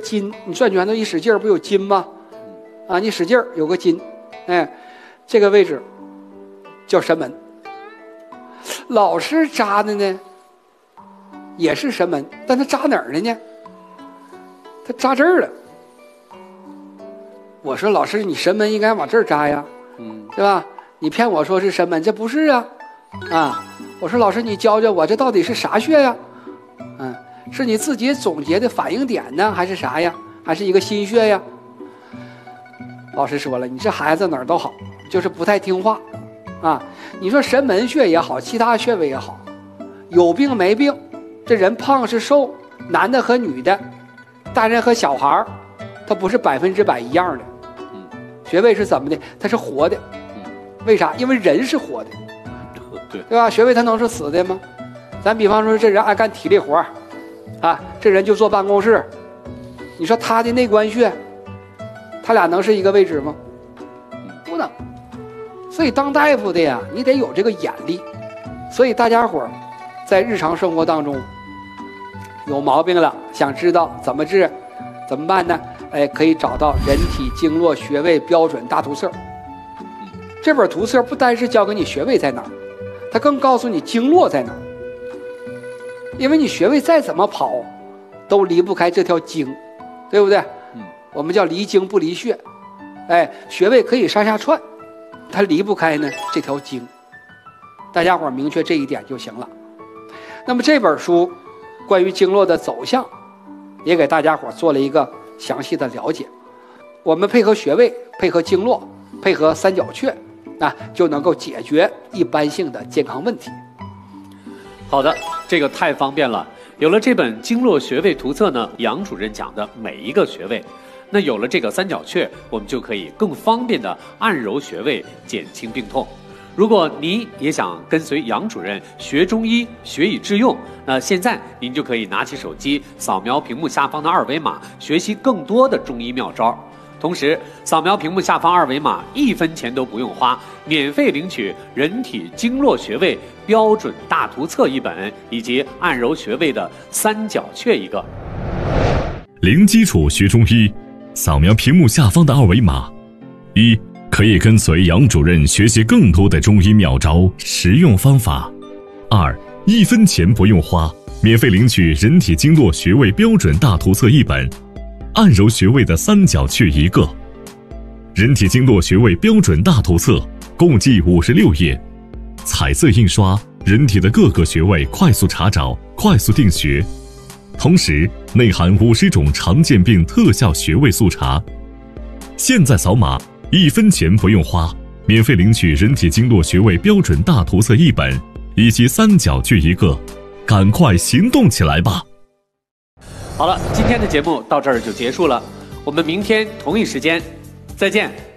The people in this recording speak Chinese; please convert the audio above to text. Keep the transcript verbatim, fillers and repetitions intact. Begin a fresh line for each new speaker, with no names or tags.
筋，你转拳头一使劲儿，不有筋吗？啊，你使劲儿有个筋，哎，这个位置叫神门。老师扎的呢，也是神门，但他扎哪儿了呢？他扎这儿了。我说老师，你神门应该往这儿扎呀，嗯，对吧？你骗我说是神门，这不是啊，啊！我说老师，你教教我，这到底是啥穴呀？嗯，是你自己总结的反应点呢，还是啥呀？还是一个心穴呀？老师说了，你这孩子哪儿都好，就是不太听话，啊！你说神门穴也好，其他穴位也好，有病没病，这人胖是瘦，男的和女的，大人和小孩，他不是百分之百一样的。穴位是怎么的？它是活的，为啥？因为人是活的，对对吧？穴位它能是死的吗？咱比方说，这人爱干体力活，啊，这人就坐办公室，你说他的内关穴，他俩能是一个位置吗？不能。所以当大夫的呀，你得有这个眼力。所以大家伙在日常生活当中有毛病了，想知道怎么治，怎么办呢？哎，可以找到人体经络穴位标准大图册。这本图册不单是教给你穴位在哪儿，它更告诉你经络在哪儿。因为你穴位再怎么跑，都离不开这条经，对不对？嗯，我们叫离经不离穴。哎，穴位可以上下串，它离不开呢这条经。大家伙明确这一点就行了。那么这本书关于经络的走向，也给大家伙做了一个详细的了解。我们配合穴位，配合经络，配合三角穴，那就能够解决一般性的健康问题。
好的，这个太方便了。有了这本经络穴位图册呢，杨主任讲的每一个穴位，那有了这个三角穴，我们就可以更方便的按揉穴位，减轻病痛。如果您也想跟随杨主任学中医，学以致用，那现在您就可以拿起手机，扫描屏幕下方的二维码，学习更多的中医妙招。同时，扫描屏幕下方二维码，一分钱都不用花，免费领取人体经络穴位标准大图册一本，以及按揉穴位的三角穴一个。
零基础学中医，扫描屏幕下方的二维码，一可以跟随杨主任学习更多的中医妙招、实用方法；二一分钱不用花，免费领取人体经络穴位标准大图册一本。按揉穴位的三角穴一个，人体经络穴位标准大图册共计五十六页，彩色印刷，人体的各个穴位快速查找，快速定穴，同时内含五十种常见病特效穴位速查。现在扫码，一分钱不用花，免费领取人体经络穴位标准大图册一本，以及三角穴一个，赶快行动起来吧！
好了，今天的节目到这儿就结束了，我们明天同一时间再见。